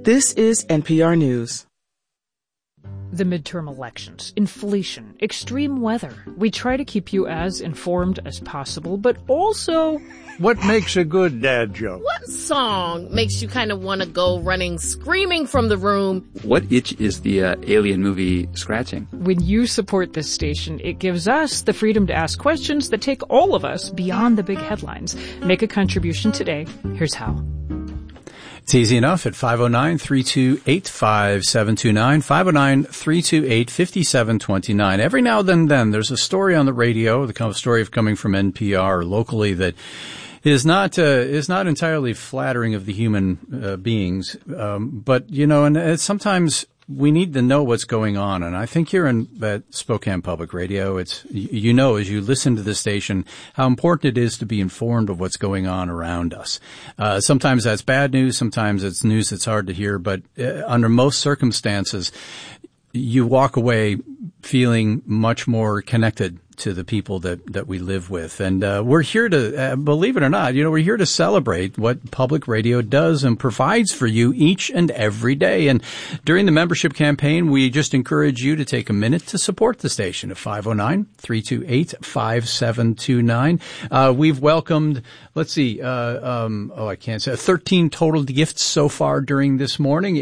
This is NPR News. The midterm elections, inflation, extreme weather. We try to keep you as informed as possible, but also... What makes a good dad joke? What song makes you kind of want to go running, screaming from the room? What itch is the Alien movie scratching? When you support this station, it gives us the freedom to ask questions that take all of us beyond the big headlines. Make a contribution today. Here's how. It's easy enough at 509-328-5729, 509-328-5729. Every now and then there's a story on the radio, the kind of story coming from NPR locally that is not entirely flattering of the human beings. But, you know, and sometimes we need to know what's going on. And I think here at Spokane Public Radio, it's, you know, as you listen to the station, how important it is to be informed of what's going on around us. Sometimes that's bad news. Sometimes it's news that's hard to hear. But under most circumstances, you walk away feeling much more connected to the people that we live with. And we're here to, believe it or not, you know, we're here to celebrate what public radio does and provides for you each and every day. And during the membership campaign, we just encourage you to take a minute to support the station at 509-328-5729. We've welcomed, let's see, I can't say, 13 total gifts so far during this morning,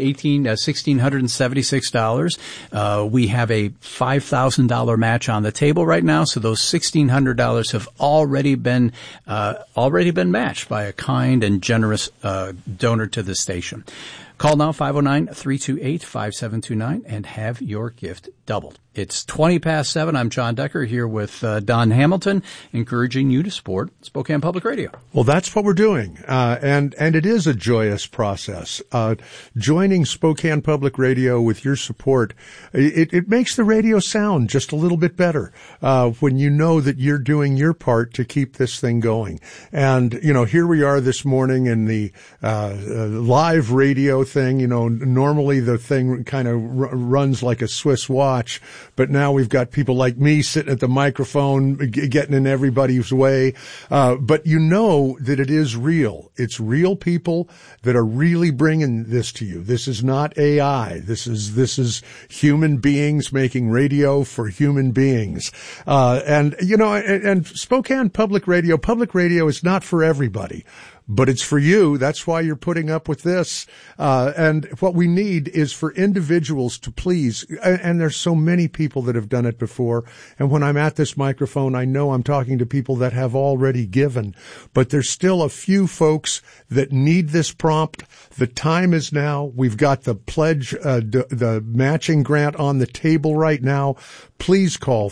$1,676. We have a $5,000 match on the table right now. So those $1,600 have already been matched by a kind and generous donor to the station. Call now 509-328-5729 and have your gift doubled. It's 7:20. I'm John Decker here with Don Hamilton, encouraging you to support Spokane Public Radio. Well, that's what we're doing, and it is a joyous process. Joining Spokane Public Radio with your support, it makes the radio sound just a little bit better when you know that you're doing your part to keep this thing going. And you know, here we are this morning in the live radio thing. You know, normally the thing kind of runs like a Swiss watch. But now we've got people like me sitting at the microphone, getting in everybody's way. But you know that it is real. It's real people that are really bringing this to you. This is not AI. This is human beings making radio for human beings. And you know, and Spokane Public Radio is not for everybody. But it's for you. That's why you're putting up with this. And what we need is for individuals to please, and there's so many people that have done it before. And when I'm at this microphone, I know I'm talking to people that have already given. But there's still a few folks that need this prompt. The time is now. We've got the pledge, the matching grant on the table right now. Please call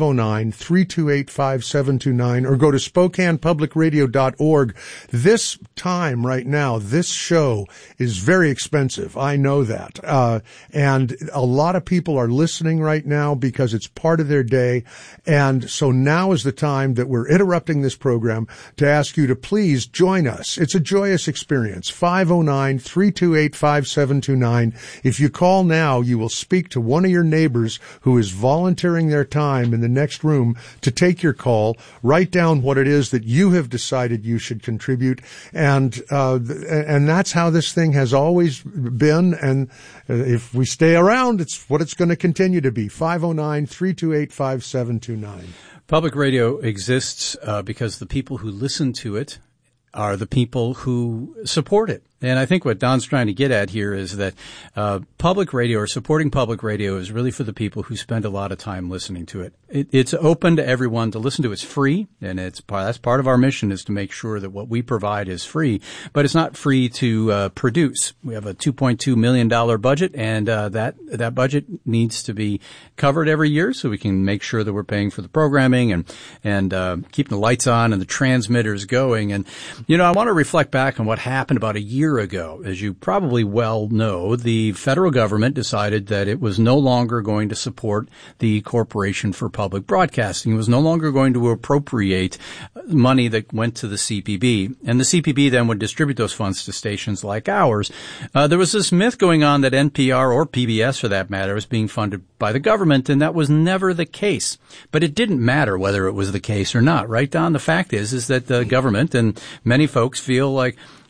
509-328-5729 or go to SpokanePublicRadio.org. This time right now, this show is very expensive. I know that. And a lot of people are listening right now because it's part of their day. And so now is the time that we're interrupting this program to ask you to please join us. It's a joyous experience. 509-328-5729. If you call now, you will speak to one of your neighbors who is volunteering their time in the next room to take your call, write down what it is that you have decided you should contribute, and that's how this thing has always been, and if we stay around, it's what it's going to continue to be. 509-328-5729. Public radio exists because the people who listen to it are the people who support it. And I think what Don's trying to get at here is that public radio or supporting public radio is really for the people who spend a lot of time listening to it. It's open to everyone to listen to. It's free, and that's part of our mission is to make sure that what we provide is free. But it's not free to produce. We have a $2.2 million budget, and that budget needs to be covered every year so we can make sure that we're paying for the programming and keeping the lights on and the transmitters going. And, you know, I want to reflect back on what happened about a year ago. As you probably well know, the federal government decided that it was no longer going to support the Corporation for Public Broadcasting. It was no longer going to appropriate money that went to the CPB. And the CPB then would distribute those funds to stations like ours. There was this myth going on that NPR, or PBS for that matter, was being funded by the government, and that was never the case. But it didn't matter whether it was the case or not, right, Don? The fact is that the government and many folks feel like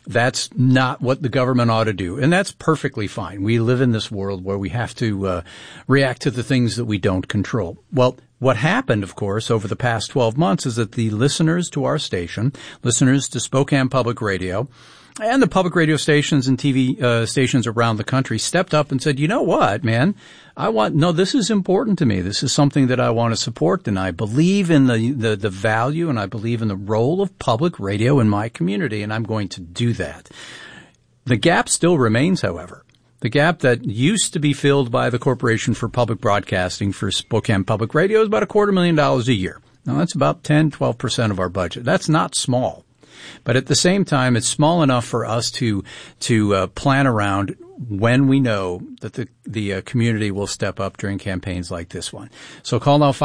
That's not what the government ought to do. And that's perfectly fine. We live in this world where we have to react to the things that we don't control. Well, what happened, of course, over the past 12 months is that the listeners to our station, listeners to Spokane Public Radio, and the public radio stations and TV stations around the country stepped up and said, you know what, man, this is important to me. This is something that I want to support, and I believe in the value, and I believe in the role of public radio in my community, and I'm going to do that. The gap still remains, however. The gap that used to be filled by the Corporation for Public Broadcasting for Spokane Public Radio is about $250,000 a year. Now, that's about 10-12% of our budget. That's not small. But at the same time, it's small enough for us to plan around when we know that the community will step up during campaigns like this one. So call now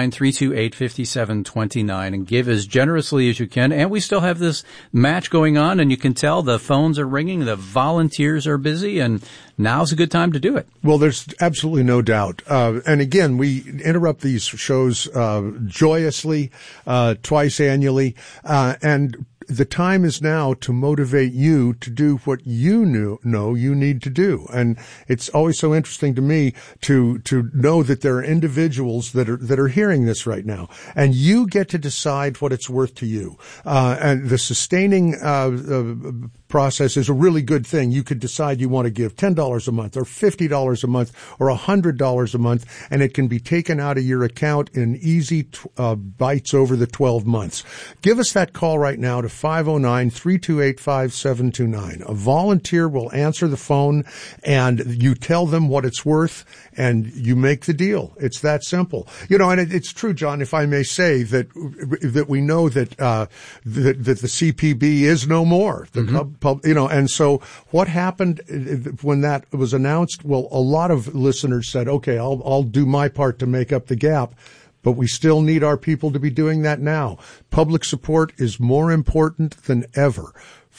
509-328-5729 and give as generously as you can. And we still have this match going on, and you can tell the phones are ringing, the volunteers are busy, and now's a good time to do it. Well, there's absolutely no doubt. And again, we interrupt these shows joyously twice annually, and the time is now to motivate you to do what you know you need to do. And it's always so interesting to me to know that there are individuals that are hearing this right now, and you get to decide what it's worth to you. And the sustaining process is a really good thing. You could decide you want to give $10 a month or $50 a month or $100 a month, and it can be taken out of your account in easy bites over the 12 months. Give us that call right now to 509-328-5729. A volunteer will answer the phone, and you tell them what it's worth, and you make the deal. It's that simple. And it's true, John, if I may say that we know that the CPB is no more. And so what happened when that was announced? Well, a lot of listeners said, okay, I'll do my part to make up the gap. But we still need our people to be doing that now. Public support is more important than ever.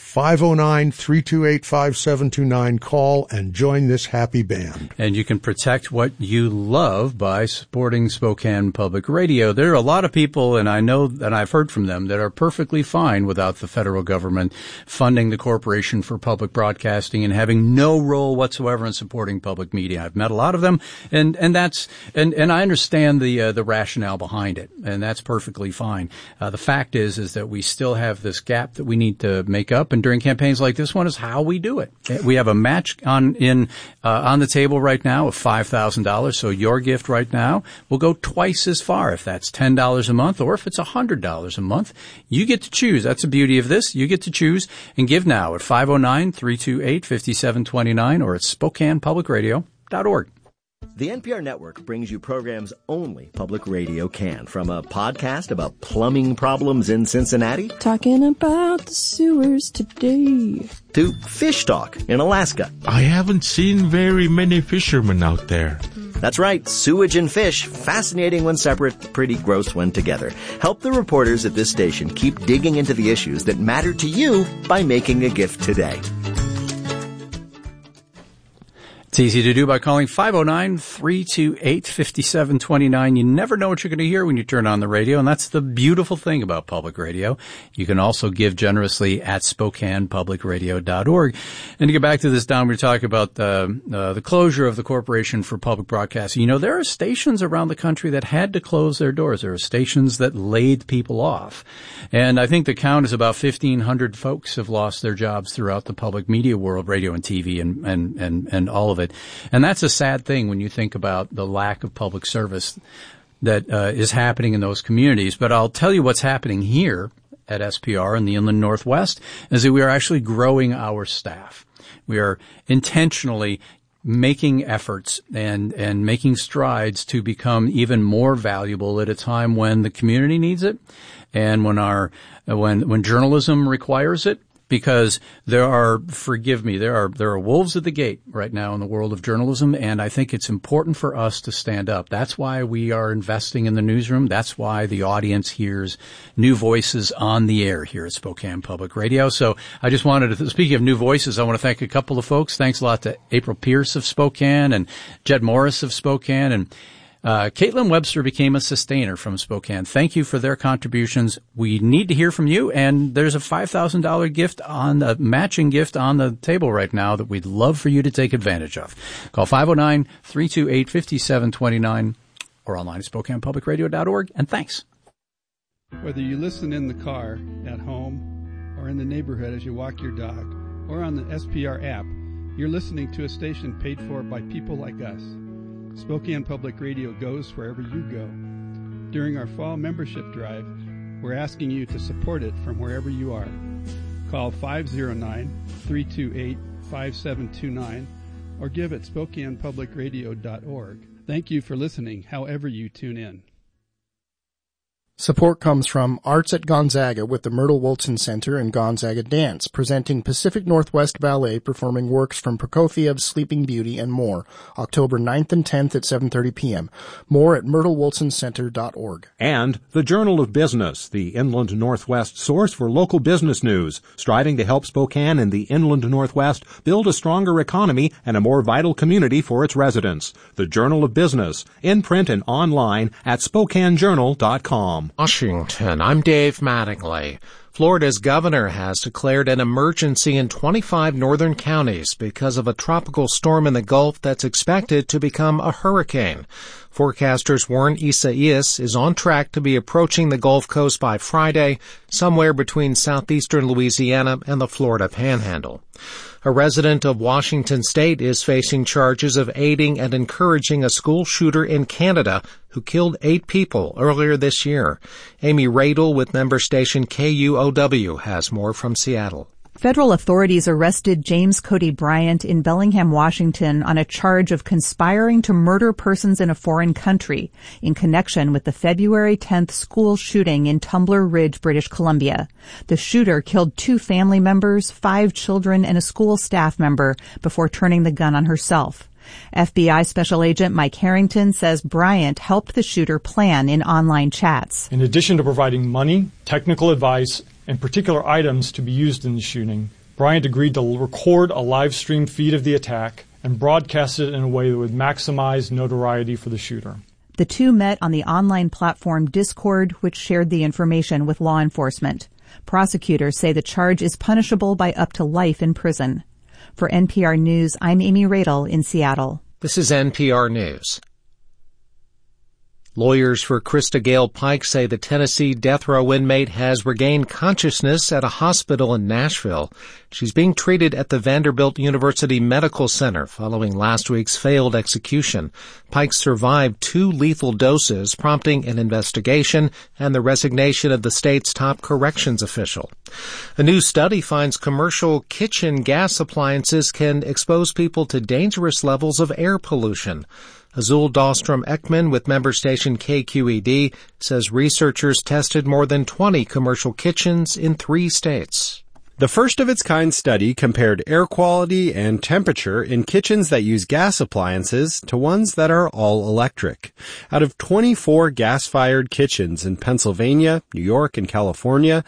509-328-5729. Call and join this happy band. And you can protect what you love by supporting Spokane Public Radio. There are a lot of people, and I know, and I've heard from them, that are perfectly fine without the federal government funding the Corporation for Public Broadcasting and having no role whatsoever in supporting public media. I've met a lot of them, and I understand the rationale behind it, and that's perfectly fine. The fact is that we still have this gap that we need to make up, and during campaigns like this one is how we do it. We have a match on the table right now of $5,000. So your gift right now will go twice as far. If that's $10 a month or if it's $100 a month, you get to choose. That's the beauty of this. You get to choose and give now at 509-328-5729 or at SpokanePublicRadio.org. The NPR network brings you programs only public radio can. From a podcast about plumbing problems in Cincinnati, talking about the sewers today, to fish talk in Alaska. I haven't seen very many fishermen out there. That's right, sewage and fish, fascinating when separate, pretty gross when together. Help the reporters at this station keep digging into the issues that matter to you by making a gift today. It's easy to do by calling 509-328-5729. You never know what you're going to hear when you turn on the radio, and that's the beautiful thing about public radio. You can also give generously at SpokanePublicRadio.org. And to get back to this, Don, we were talking about the closure of the Corporation for Public Broadcasting. There are stations around the country that had to close their doors. There are stations that laid people off. And I think the count is about 1,500 folks have lost their jobs throughout the public media world, radio and TV and all of it. And that's a sad thing when you think about the lack of public service that is happening in those communities. But I'll tell you what's happening here at SPR in the Inland Northwest is that we are actually growing our staff. We are intentionally making efforts and making strides to become even more valuable at a time when the community needs it and when journalism requires it. Because there are wolves at the gate right now in the world of journalism, and I think it's important for us to stand up. That's why we are investing in the newsroom. That's why the audience hears new voices on the air here at Spokane Public Radio. So I just wanted to, speaking of new voices, I want to thank a couple of folks. Thanks a lot to April Pierce of Spokane and Jed Morris of Spokane, and Caitlin Webster became a sustainer from Spokane. Thank you for their contributions. We need to hear from you, and there's a $5,000 gift a matching gift on the table right now that we'd love for you to take advantage of. Call 509-328-5729 or online at SpokanePublicRadio.org, and thanks. Whether you listen in the car, at home, or in the neighborhood as you walk your dog, or on the SPR app, you're listening to a station paid for by people like us. Spokane Public Radio goes wherever you go. During our fall membership drive, we're asking you to support it from wherever you are. Call 509-328-5729 or give at SpokanePublicRadio.org. Thank you for listening, however you tune in. Support comes from Arts at Gonzaga with the Myrtle Wolfson Center and Gonzaga Dance, presenting Pacific Northwest Ballet performing works from Prokofiev's Sleeping Beauty and more, October 9th and 10th at 7:30 p.m. More at myrtlewolfsoncenter.org. And the Journal of Business, the Inland Northwest source for local business news, striving to help Spokane and the Inland Northwest build a stronger economy and a more vital community for its residents. The Journal of Business, in print and online at SpokaneJournal.com. Washington, I'm Dave Mattingly. Florida's governor has declared an emergency in 25 northern counties because of a tropical storm in the Gulf that's expected to become a hurricane. Forecasters warn Isaias is on track to be approaching the Gulf Coast by Friday, somewhere between southeastern Louisiana and the Florida Panhandle. A resident of Washington State is facing charges of aiding and encouraging a school shooter in Canada who killed 8 people earlier this year. Amy Radel with member station KUOW has more from Seattle. Federal authorities arrested James Cody Bryant in Bellingham, Washington on a charge of conspiring to murder persons in a foreign country in connection with the February 10th school shooting in Tumbler Ridge, British Columbia. The shooter killed 2 family members, 5 children, and a school staff member before turning the gun on herself. FBI Special Agent Mike Harrington says Bryant helped the shooter plan in online chats. In addition to providing money, technical advice, and particular items to be used in the shooting, Bryant agreed to record a live stream feed of the attack and broadcast it in a way that would maximize notoriety for the shooter. The two met on the online platform Discord, which shared the information with law enforcement. Prosecutors say the charge is punishable by up to life in prison. For NPR News, I'm Amy Radel in Seattle. This is NPR News. Lawyers for Krista Gale Pike say the Tennessee death row inmate has regained consciousness at a hospital in Nashville. She's being treated at the Vanderbilt University Medical Center following last week's failed execution. Pike survived 2 lethal doses, prompting an investigation and the resignation of the state's top corrections official. A new study finds commercial kitchen gas appliances can expose people to dangerous levels of air pollution. Azul Dahlstrom-Ekman with member station KQED says researchers tested more than 20 commercial kitchens in 3 states. The first-of-its-kind study compared air quality and temperature in kitchens that use gas appliances to ones that are all electric. Out of 24 gas-fired kitchens in Pennsylvania, New York, and California,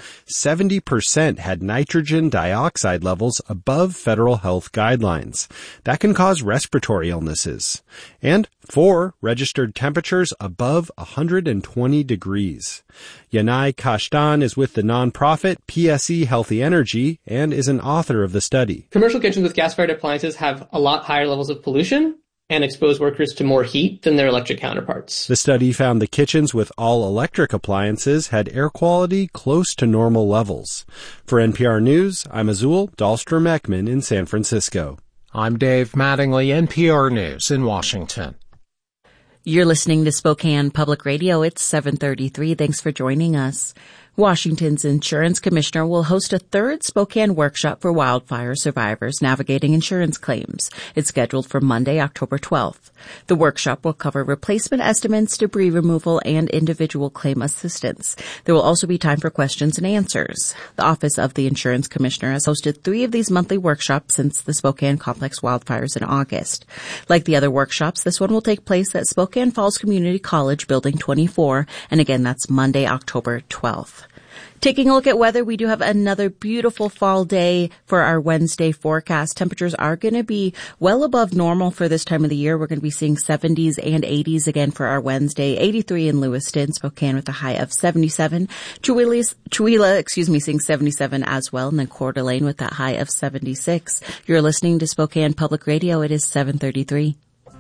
70% had nitrogen dioxide levels above federal health guidelines. That can cause respiratory illnesses. And 4 registered temperatures above 120 degrees. Yanai Kashtan is with the nonprofit PSE Healthy Energy and is an author of the study. Commercial kitchens with gas-fired appliances have a lot higher levels of pollution and expose workers to more heat than their electric counterparts. The study found the kitchens with all-electric appliances had air quality close to normal levels. For NPR News, I'm Azul Dahlstrom-Ekman in San Francisco. I'm Dave Mattingly, NPR News in Washington. You're listening to Spokane Public Radio. It's 7:33. Thanks for joining us. Washington's insurance commissioner will host a 3rd Spokane workshop for wildfire survivors navigating insurance claims. It's scheduled for Monday, October 12th. The workshop will cover replacement estimates, debris removal, and individual claim assistance. There will also be time for questions and answers. The Office of the Insurance Commissioner has hosted 3 of these monthly workshops since the Spokane complex wildfires in August. Like the other workshops, this one will take place at Spokane Falls Community College, Building 24, and again, that's Monday, October 12th. Taking a look at weather, we do have another beautiful fall day for our Wednesday forecast. Temperatures are going to be well above normal for this time of the year. We're going to be seeing 70s and 80s again for our Wednesday. 83 in Lewiston, Spokane with a high of 77. Chewelah, seeing 77 as well, and then Coeur d'Alene with that high of 76. You're listening to Spokane Public Radio. It is 7:33.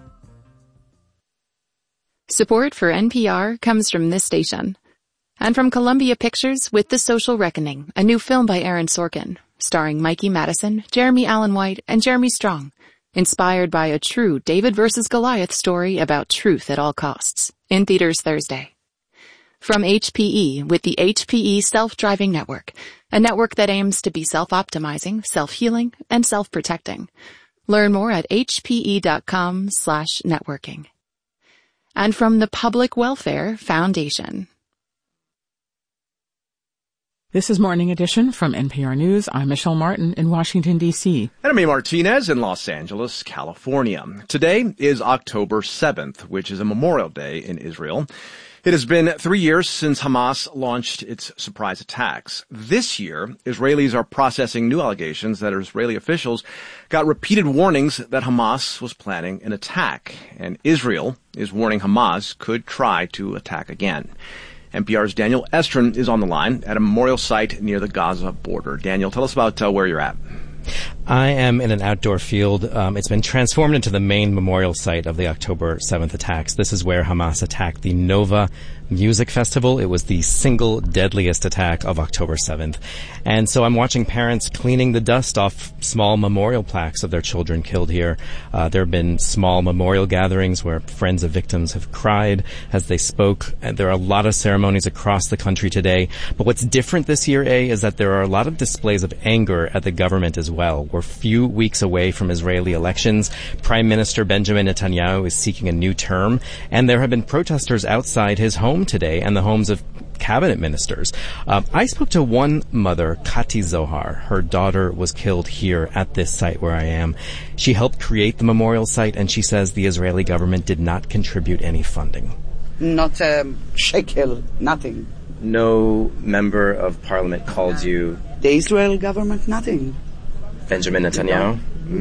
Support for NPR comes from this station. And from Columbia Pictures with The Social Reckoning, a new film by Aaron Sorkin, starring Mikey Madison, Jeremy Allen White, and Jeremy Strong, inspired by a true David versus Goliath story about truth at all costs, in theaters Thursday. From HPE with the HPE Self-Driving Network, a network that aims to be self-optimizing, self-healing, and self-protecting. Learn more at hpe.com/networking. And from the Public Welfare Foundation. This is Morning Edition from NPR News. I'm Michelle Martin in Washington, D.C. And I'm A. Martinez in Los Angeles, California. Today is October 7th, which is a Memorial Day in Israel. It has been 3 years since Hamas launched its surprise attacks. This year, Israelis are processing new allegations that Israeli officials got repeated warnings that Hamas was planning an attack. And Israel is warning Hamas could try to attack again. NPR's Daniel Estrin is on the line at a memorial site near the Gaza border. Daniel, tell us about where you're at. I am in an outdoor field. It's been transformed into the main memorial site of the October 7th attacks. This is where Hamas attacked the Nova Music Festival. It was the single deadliest attack of October 7th. And so I'm watching parents cleaning the dust off small memorial plaques of their children killed here. There have been small memorial gatherings where friends of victims have cried as they spoke. And there are a lot of ceremonies across the country today. But what's different this year, is that there are a lot of displays of anger at the government as well. We're a few weeks away from Israeli elections. Prime Minister Benjamin Netanyahu is seeking a new term. And there have been protesters outside his home today and the homes of cabinet ministers. I spoke to one mother, Kati Zohar. Her daughter was killed here at this site where I am. She helped create the memorial site, and she says the Israeli government did not contribute any funding. Not a shekel, nothing. No member of parliament called you? The Israel government, nothing. Benjamin Netanyahu?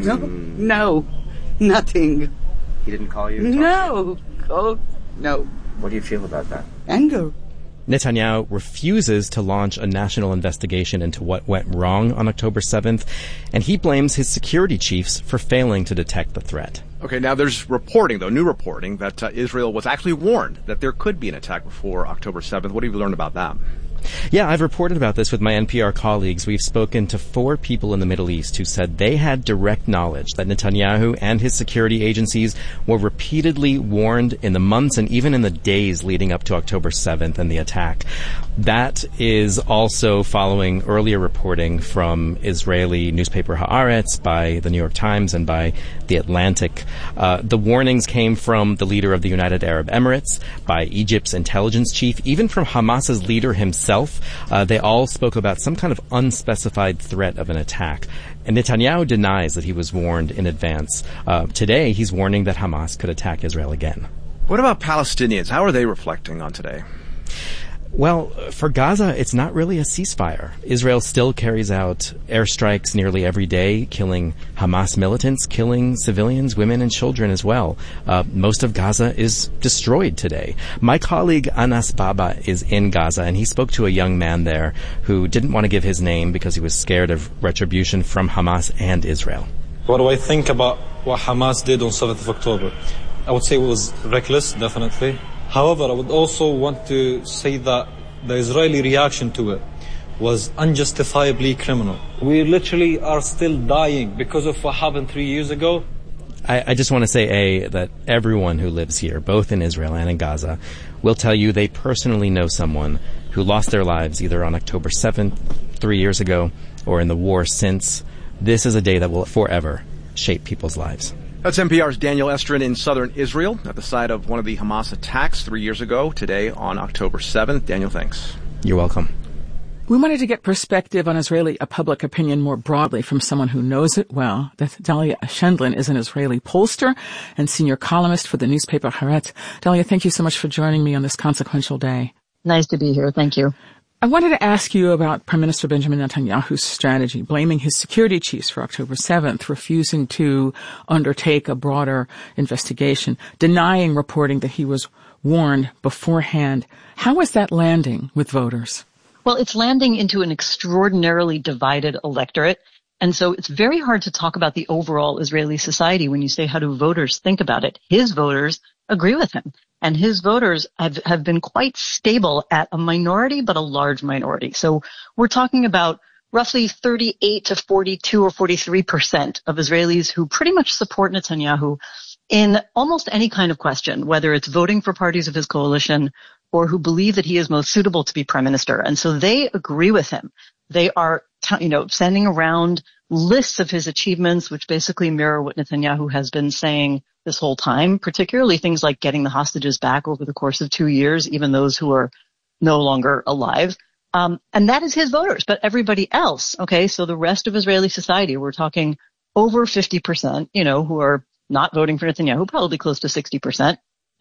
No, nothing. He didn't call you? No. Oh, no. What do you feel about that? Anger. Netanyahu refuses to launch a national investigation into what went wrong on October 7th, and he blames his security chiefs for failing to detect the threat. Okay, now there's reporting, though, new reporting, that Israel was actually warned that there could be an attack before October 7th. What have you learned about that? Yeah, I've reported about this with my NPR colleagues. We've spoken to 4 people in the Middle East who said they had direct knowledge that Netanyahu and his security agencies were repeatedly warned in the months and even in the days leading up to October 7th and the attack. That is also following earlier reporting from Israeli newspaper Haaretz, by the New York Times, and by The Atlantic. The warnings came from the leader of the United Arab Emirates, by Egypt's intelligence chief, even from Hamas's leader himself. They all spoke about some kind of unspecified threat of an attack. And Netanyahu denies that he was warned in advance. Today, he's warning that Hamas could attack Israel again. What about Palestinians? How are they reflecting on today? Well, for Gaza, it's not really a ceasefire. Israel still carries out airstrikes nearly every day, killing Hamas militants, killing civilians, women, and children as well. Most of Gaza is destroyed today. My colleague Anas Baba is in Gaza, and he spoke to a young man there who didn't want to give his name because he was scared of retribution from Hamas and Israel. What do I think about what Hamas did on 7th of October? I would say it was reckless, definitely. However, I would also want to say that the Israeli reaction to it was unjustifiably criminal. We literally are still dying because of what happened 3 years ago. I just want to say, that everyone who lives here, both in Israel and in Gaza, will tell you they personally know someone who lost their lives either on October 7th, 3 years ago, or in the war since. This is a day that will forever shape people's lives. That's NPR's Daniel Estrin in southern Israel at the site of one of the Hamas attacks 3 years ago, today on October 7th. Daniel, thanks. You're welcome. We wanted to get perspective on Israeli public opinion more broadly from someone who knows it well. Dalia Shendlin is an Israeli pollster and senior columnist for the newspaper Haaretz. Dalia, thank you so much for joining me on this consequential day. Nice to be here. Thank you. I wanted to ask you about Prime Minister Benjamin Netanyahu's strategy, blaming his security chiefs for October 7th, refusing to undertake a broader investigation, denying reporting that he was warned beforehand. How is that landing with voters? Well, it's landing into an extraordinarily divided electorate. And so it's very hard to talk about the overall Israeli society when you say, how do voters think about it? His voters agree with him. And his voters have been quite stable at a minority, but a large minority. So we're talking about roughly 38 to 42 or 43% of Israelis who pretty much support Netanyahu in almost any kind of question, whether it's voting for parties of his coalition or who believe that he is most suitable to be prime minister. And so they agree with him. They are, sending around lists of his achievements, which basically mirror what Netanyahu has been saying this whole time, particularly things like getting the hostages back over the course of 2 years, even those who are no longer alive. And that is his voters. But everybody else, okay, so the rest of Israeli society, we're talking over 50%, who are not voting for Netanyahu, probably close to 60%,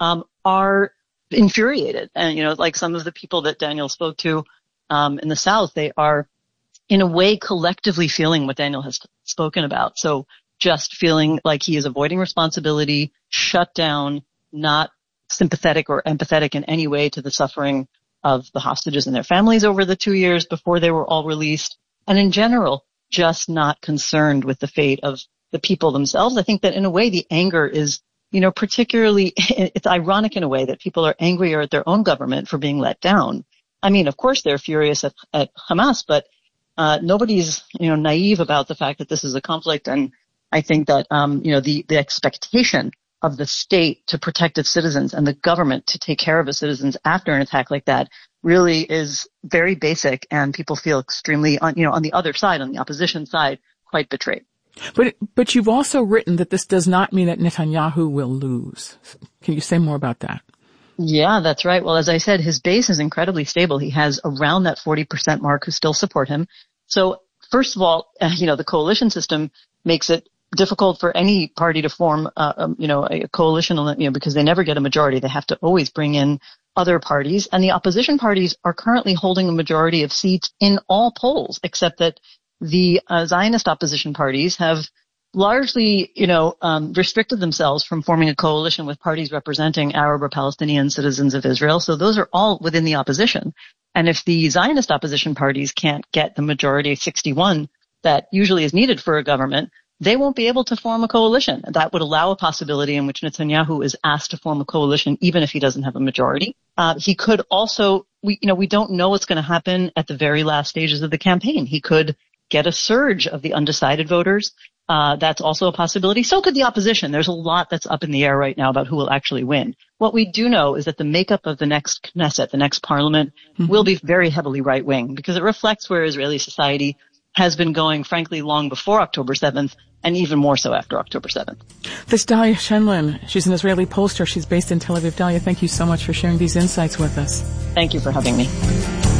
are infuriated. And, like some of the people that Daniel spoke to in the South, they are in a way collectively feeling what Daniel has spoken about. So just feeling like he is avoiding responsibility, shut down, not sympathetic or empathetic in any way to the suffering of the hostages and their families over the 2 years before they were all released. And in general, just not concerned with the fate of the people themselves. I think that in a way the anger is, particularly, it's ironic in a way that people are angrier at their own government for being let down. I mean, of course they're furious at Hamas, but nobody's, naive about the fact that this is a conflict. And I think that, the expectation of the state to protect its citizens and the government to take care of its citizens after an attack like that really is very basic. And people feel extremely, on the other side, on the opposition side, quite betrayed. But you've also written that this does not mean that Netanyahu will lose. Can you say more about that? Yeah, that's right. Well, as I said, his base is incredibly stable. He has around that 40% mark who still support him. So first of all, the coalition system makes it difficult for any party to form, a coalition, because they never get a majority. They have to always bring in other parties. And the opposition parties are currently holding a majority of seats in all polls, except that the Zionist opposition parties have largely, restricted themselves from forming a coalition with parties representing Arab or Palestinian citizens of Israel. So those are all within the opposition. And if the Zionist opposition parties can't get the majority of 61 that usually is needed for a government, they won't be able to form a coalition. That would allow a possibility in which Netanyahu is asked to form a coalition even if he doesn't have a majority. He could also, we don't know what's going to happen at the very last stages of the campaign. He could get a surge of the undecided voters. That's also a possibility. So could the opposition. There's a lot that's up in the air right now about who will actually win. What we do know is that the makeup of the next Knesset, the next parliament, will be very heavily right-wing because it reflects where Israeli society has been going, frankly, long before October 7th and even more so after October 7th. This Dalia Shenlin. She's an Israeli pollster. She's based in Tel Aviv. Dalia, thank you so much for sharing these insights with us. Thank you for having me.